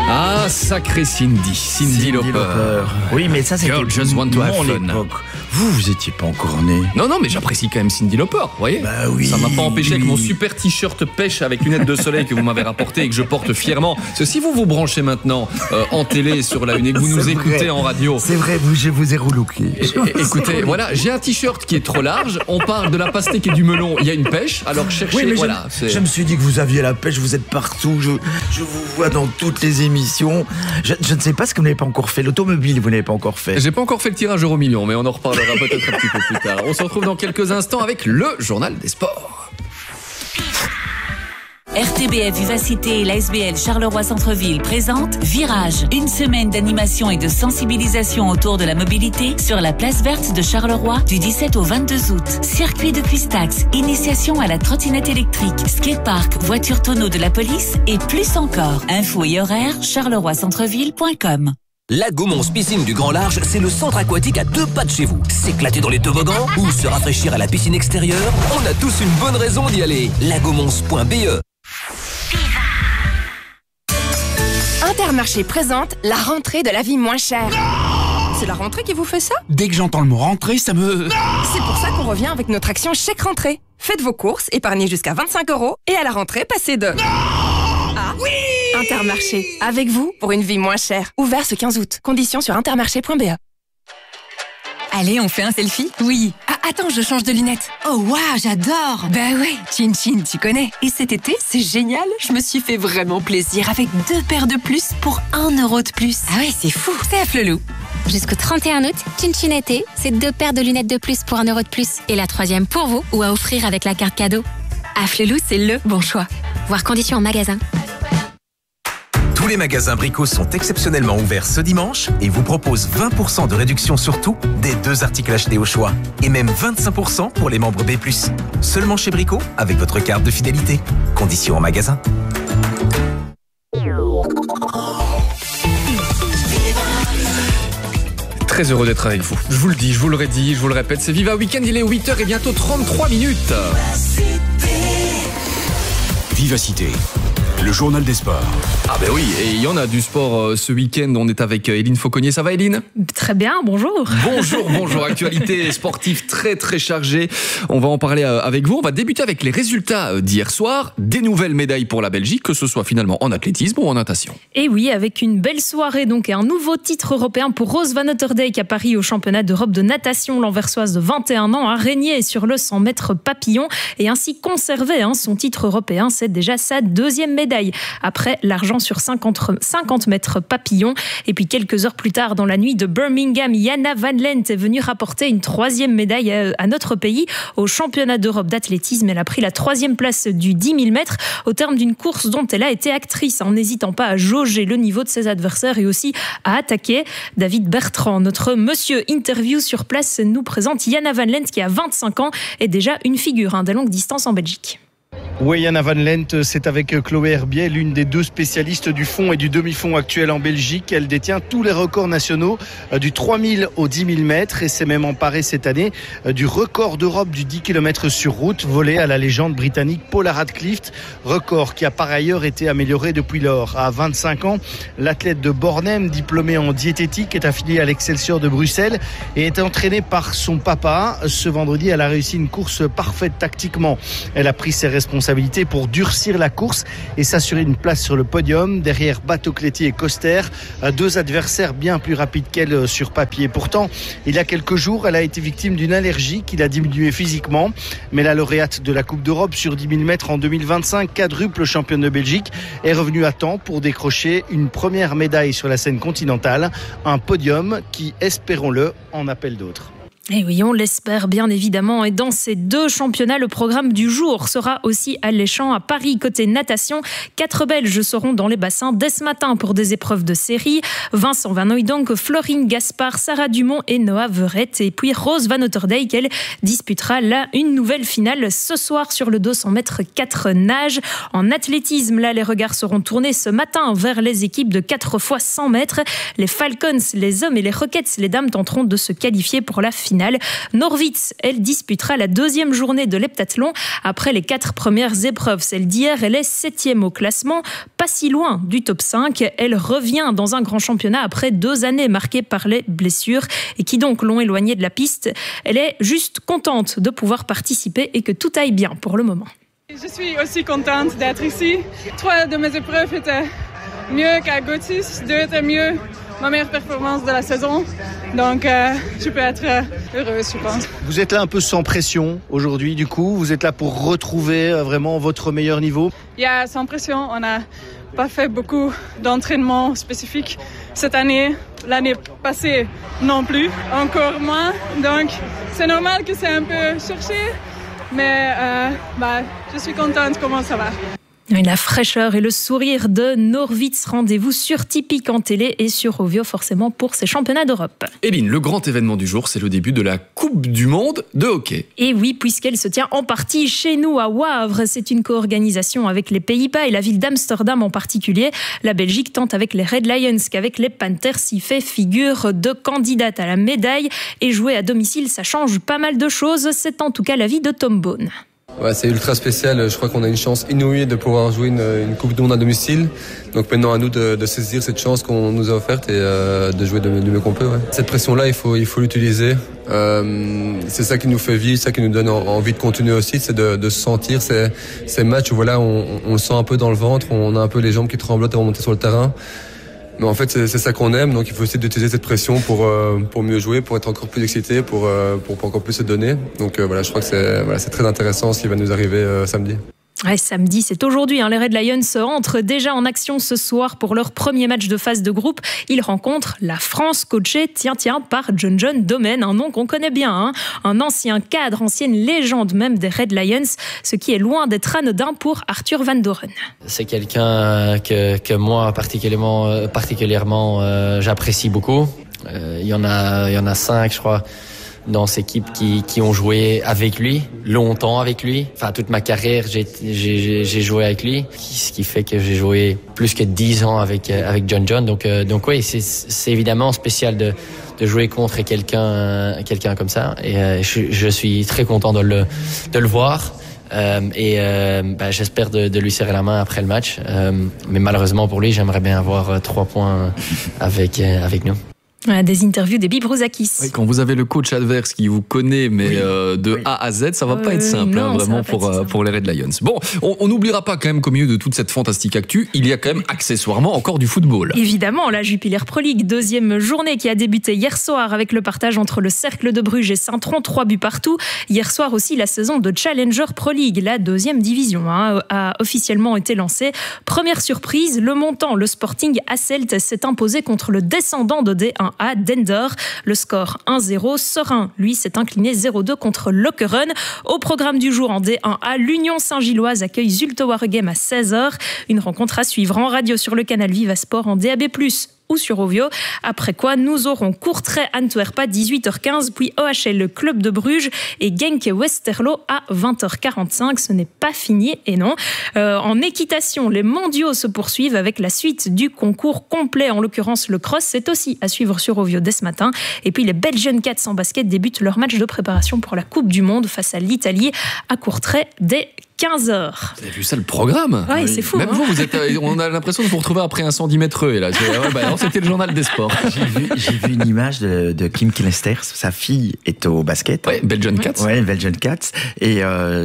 Ah, sacré Cyndi Lauper. Oui, mais ça, c'était Girl Just Want to Have Fun. Époque. Vous étiez pas encore né. Non, mais j'apprécie quand même Cyndi Lauper, vous voyez. Bah oui. Ça m'a pas empêché avec mon super t-shirt pêche avec lunettes de soleil que vous m'avez rapporté et que je porte fièrement. Parce que si vous vous branchez maintenant en télé sur la une et que vous nous écoutez en radio... C'est vrai, je vous ai relooké. Écoutez, voilà, j'ai un t-shirt qui est trop large, on parle de la pastèque et du melon, il y a une pêche, alors cherchez... Oui, mais voilà, je me suis dit que vous aviez la pêche, vous êtes partout, je vous vois dans toutes les émissions. Je ne sais pas ce que vous n'avez pas encore fait. L'automobile, vous n'avez pas encore fait. J'ai pas encore fait le tirage euro million, mais on en reparlera peut-être un petit peu plus tard. On se retrouve dans quelques instants avec le journal des sports. RTBF Vivacité et l'ASBL Charleroi Centre-Ville présente Virage, une semaine d'animation et de sensibilisation autour de la mobilité sur la place verte de Charleroi du 17 au 22 août. Circuit de Cuistax, initiation à la trottinette électrique, skatepark, voiture tonneau de la police et plus encore. Infos et horaires charleroi-centreville.com. La Gaumont Piscine du Grand Large, c'est le centre aquatique à 2 pas de chez vous. S'éclater dans les toboggans ou se rafraîchir à la piscine extérieure, on a tous une bonne raison d'y aller. Lagaumont.be. Intermarché présente la rentrée de la vie moins chère. C'est la rentrée qui vous fait ça? Dès que j'entends le mot rentrée, ça me... C'est pour ça qu'on revient avec notre action chèque rentrée. Faites vos courses, épargnez jusqu'à 25 € et à la rentrée, passez de... Ah oui! Intermarché, avec vous pour une vie moins chère. Ouvert ce 15 août. Conditions sur intermarché.be. Allez, on fait un selfie? Oui. Ah, attends, je change de lunettes. Oh, waouh, j'adore. Bah ouais, Chin Chin, tu connais. Et cet été, c'est génial. Je me suis fait vraiment plaisir avec 2 paires de plus pour 1 € de plus. Ah ouais, c'est fou. C'est à Flelou. Jusqu'au 31 août, Chin Chin été, c'est 2 paires de lunettes de plus pour 1 € de plus. Et la 3e pour vous ou à offrir avec la carte cadeau. À Flelou, c'est le bon choix. Voir conditions en magasin. Tous les magasins Brico sont exceptionnellement ouverts ce dimanche et vous proposent 20% de réduction sur tout, des 2 articles achetés au choix. Et même 25% pour les membres B+. Seulement chez Brico, avec votre carte de fidélité. Conditions en magasin. Très heureux d'être avec vous. Je vous le dis, je vous le redis, je vous le répète, c'est Viva Weekend, il est 8h et bientôt 33 minutes. Vivacité, le journal des sports. Ah ben oui, et il y en a du sport ce week-end. On est avec Éline Fauconnier. Ça va, Éline? Très bien, bonjour. Bonjour. Actualité sportive très très chargée. On va en parler avec vous. On va débuter avec les résultats d'hier soir. Des nouvelles médailles pour la Belgique, que ce soit finalement en athlétisme ou en natation. Et oui, avec une belle soirée donc et un nouveau titre européen pour Rose Van Otterdijk à Paris au championnat d'Europe de natation. L'Anversoise de 21 ans a régné sur le 100 mètres papillon et ainsi conservé son titre européen. C'est déjà sa 2e médaille après l'argent sur 50 mètres papillon. Et puis quelques heures plus tard, dans la nuit de Birmingham, Jana Van Lent est venue rapporter une 3e médaille à notre pays au championnat d'Europe d'athlétisme. Elle a pris la 3e place du 10 000 mètres au terme d'une course dont elle a été actrice, en n'hésitant pas à jauger le niveau de ses adversaires et aussi à attaquer. David Bertrand, notre monsieur interview sur place, nous présente Jana Van Lent qui a 25 ans et déjà une figure des longues distances en Belgique. Oui, Jana Van Lent, c'est avec Chloé Herbier, l'une des 2 spécialistes du fond et du demi-fond actuel en Belgique. Elle détient tous les records nationaux du 3000 au 10 000 mètres et s'est même emparée cette année du record d'Europe du 10 km sur route volé à la légende britannique Paula Radcliffe. Record qui a par ailleurs été amélioré depuis lors. À 25 ans, l'athlète de Bornem, diplômée en diététique, est affiliée à l'Excelsior de Bruxelles et est entraînée par son papa. Ce vendredi, elle a réussi une course parfaite tactiquement. Elle a pris ses responsabilités pour durcir la course et s'assurer une place sur le podium derrière Batocletti et Coster, 2 adversaires bien plus rapides qu'elle sur papier. Pourtant, il y a quelques jours, elle a été victime d'une allergie qui l'a diminuée physiquement, mais la lauréate de la Coupe d'Europe sur 10 000 mètres en 2025, quadruple championne de Belgique, est revenue à temps pour décrocher une première médaille sur la scène continentale, un podium qui, espérons-le, en appelle d'autres. Et oui, on l'espère bien évidemment. Et dans ces 2 championnats, le programme du jour sera aussi alléchant à Paris. Côté natation, 4 Belges seront dans les bassins dès ce matin pour des épreuves de série. Vincent Van Hooijdonk, Florine Gaspard, Sarah Dumont et Noah Verrett. Et puis Rose Van Otterdijk, elle disputera là une nouvelle finale ce soir sur le 200 mètres 4 nages. En athlétisme, là, les regards seront tournés ce matin vers les équipes de 4 x 100 mètres. Les Falcons, les hommes et les Rockets, les dames tenteront de se qualifier pour la finale. finale. Norwitz, elle disputera la 2e journée de l'heptathlon. Après les 4 premières épreuves, celle d'hier, elle est 7e au classement, pas si loin du top 5. Elle revient dans un grand championnat après 2 années marquées par les blessures et qui donc l'ont éloignée de la piste. Elle est juste contente de pouvoir participer et que tout aille bien pour le moment. Je suis aussi contente d'être ici. 3 de mes épreuves étaient mieux qu'à Gotis, 2 étaient mieux. Ma meilleure performance de la saison. Donc, je peux être heureuse, je pense. Vous êtes là un peu sans pression aujourd'hui, du coup. Vous êtes là pour retrouver vraiment votre meilleur niveau. Sans pression. On n'a pas fait beaucoup d'entraînement spécifique cette année. L'année passée, non plus. Encore moins. Donc, c'est normal que c'est un peu cherché. Mais je suis contente comment ça va. La fraîcheur et le sourire de Norwitz. Rendez-vous sur Typique en télé et sur Ovio forcément pour ces championnats d'Europe. Eline, le grand événement du jour, c'est le début de la Coupe du Monde de hockey. Et oui, puisqu'elle se tient en partie chez nous à Wavre. C'est une co-organisation avec les Pays-Bas et la ville d'Amsterdam en particulier. La Belgique tente avec les Red Lions qu'avec les Panthers s'y fait figure de candidate à la médaille. Et jouer à domicile, ça change pas mal de choses. C'est en tout cas l'avis de Tom Bone. Ouais, c'est ultra spécial. Je crois qu'on a une chance inouïe de pouvoir jouer une Coupe du Monde à domicile. Donc maintenant à nous de saisir cette chance qu'on nous a offerte et de jouer du mieux qu'on peut. Ouais. Cette pression-là, il faut l'utiliser. C'est ça qui nous fait vivre, ça qui nous donne envie de continuer aussi, c'est de se sentir ces matchs où voilà, on le sent un peu dans le ventre, on a un peu les jambes qui tremblotent et remonter sur le terrain. Mais en fait, c'est ça qu'on aime, donc il faut essayer d'utiliser cette pression pour mieux jouer, pour être encore plus excité, pour encore plus se donner. Donc voilà, je crois que c'est très intéressant ce qui va nous arriver samedi. Ouais, samedi, c'est aujourd'hui. Les Red Lions entrent déjà en action ce soir pour leur premier match de phase de groupe. Ils rencontrent la France, coachée, par John Domen, un nom qu'on connaît bien. Un ancien cadre, ancienne légende même des Red Lions, ce qui est loin d'être anodin pour Arthur Van Doren. C'est quelqu'un que moi particulièrement j'apprécie beaucoup. Il y en a 5, je crois, dans cette équipe qui ont joué avec lui, longtemps avec lui. Enfin, toute ma carrière, j'ai joué avec lui, ce qui fait que j'ai joué plus que 10 ans avec John. Donc oui, c'est évidemment spécial de jouer contre quelqu'un comme ça. Et je suis très content de le voir. J'espère de lui serrer la main après le match. Mais malheureusement pour lui, j'aimerais bien avoir 3 points avec nous. Des interviews des Bibrouzakis. Oui, quand vous avez le coach adverse qui vous connaît, mais de A à Z, ça va pas être simple, vraiment, pour les Red Lions. Bon, on n'oubliera pas quand même qu'au milieu de toute cette fantastique actu, il y a quand même accessoirement encore du football. Évidemment, la Jupiler Pro League, 2e journée qui a débuté hier soir avec le partage entre le Cercle de Bruges et Saint-Tron, 3 buts partout. Hier soir aussi, la saison de Challenger Pro League, la 2e division, a officiellement été lancée. Première surprise, le montant, le Sporting Hasselt s'est imposé contre le descendant de D1 à Dendor. Le score 1-0. Serein, lui, s'est incliné 0-2 contre Lokeren. Au programme du jour en D1A, l'Union Saint-Gilloise accueille Zulte Waregem à 16h. Une rencontre à suivre en radio sur le canal Viva Sport en DAB+, ou sur Ovio. Après quoi, nous aurons Courtrai-Antwerp à 18h15, puis OHL, le club de Bruges, et Genk Westerlo à 20h45. Ce n'est pas fini, et non. En équitation, les mondiaux se poursuivent avec la suite du concours complet, en l'occurrence le cross. C'est aussi à suivre sur Ovio dès ce matin. Et puis les Belgian Cats en basket débutent leur match de préparation pour la Coupe du Monde face à l'Italie à Courtrai dès 15h. Vous avez vu ça, le programme? Ouais, c'est fou. Même vous on a l'impression de vous retrouver après un 110 mètres et là. Alors c'était le journal des sports. J'ai vu une image de Kim Clijsters. Sa fille est au basket. Ouais, Belgian Cats. Ouais, Belgian Cats. Et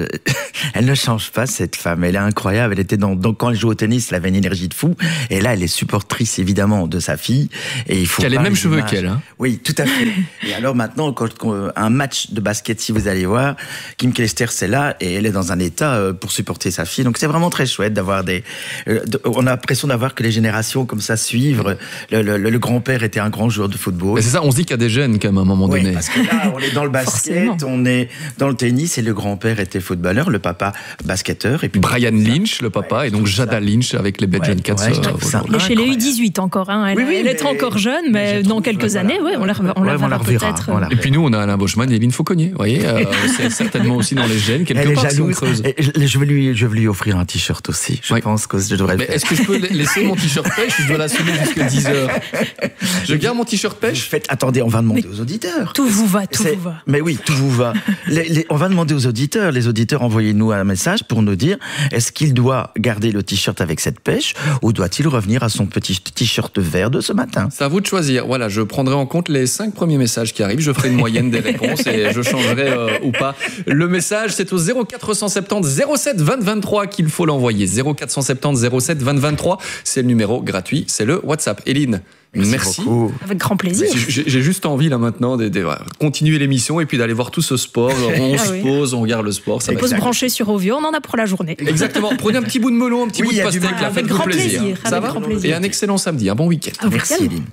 elle ne change pas, cette femme. Elle est incroyable. Elle était quand elle joue au tennis, elle avait une énergie de fou. Et là, elle est supportrice, évidemment, de sa fille. Et il faut qui a les mêmes cheveux qu'elle. Oui, tout à fait. Et alors maintenant, quand un match de basket, si vous allez voir, Kim Clijsters est là et elle est dans un état pour supporter sa fille. Donc c'est vraiment très chouette d'avoir on a l'impression d'avoir que les générations comme ça suivent. Le grand-père était un grand joueur de football. Mais c'est ça, on se dit qu'il y a des jeunes quand même à un moment donné. Parce que là, on est dans le basket, on est dans le tennis et le grand-père était footballeur, le papa basketteur. Et puis Brian Lynch, le papa, et donc Jada Lynch avec les Belgian Cats. Et chez les U18 encore. Elle est encore jeune, mais dans quelques années, on la verra peut-être. Et puis nous, on a Alain Boschman et Evelyne Fauconnier. Vous voyez, c'est certainement aussi dans les gènes, quelque part, si on creuse. Je vais lui offrir un t-shirt aussi. Je pense que je devrais le faire. Est-ce que je peux laisser mon t-shirt pêche ou je dois l'assumer jusqu'à 10h? Je garde mon t-shirt pêche? Attendez, on va demander aux auditeurs. Tout vous va, tout vous va. Mais oui, tout vous va. On va demander aux auditeurs. Les auditeurs, envoyez-nous un message pour nous dire est-ce qu'il doit garder le t-shirt avec cette pêche ou doit-il revenir à son petit t-shirt vert de ce matin? C'est à vous de choisir. Voilà, je prendrai en compte les 5 premiers messages qui arrivent. Je ferai une moyenne des réponses et je changerai ou pas. Le message, c'est au 0470 07 20 23 qu'il faut l'envoyer. 0470 07 20 23. C'est le numéro gratuit, c'est le WhatsApp. Éline, merci. Avec grand plaisir. J'ai juste envie là maintenant de continuer l'émission et puis d'aller voir tout ce sport. On se pose, on regarde le sport. On peut se brancher sur Ovio, on en a pour la journée. Exactement. Prenez un petit bout de melon, un petit bout de pastèque, là, faites-vous plaisir. Ça va? Et un excellent samedi, un bon week-end. Merci Éline.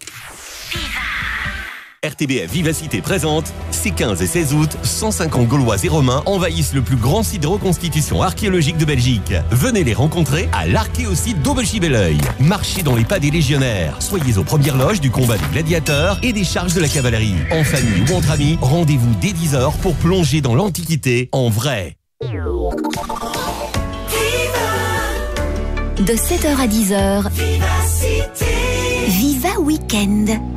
RTBF Vivacité présente, ces 15 et 16 août, 150 Gaulois et Romains envahissent le plus grand site de reconstitution archéologique de Belgique. Venez les rencontrer à l'archéosite d'Aubechy-Belleuil. Marchez dans les pas des légionnaires. Soyez aux premières loges du combat des gladiateurs et des charges de la cavalerie. En famille ou entre amis, rendez-vous dès 10h pour plonger dans l'Antiquité en vrai. De 7h à 10h, Viva Week-end.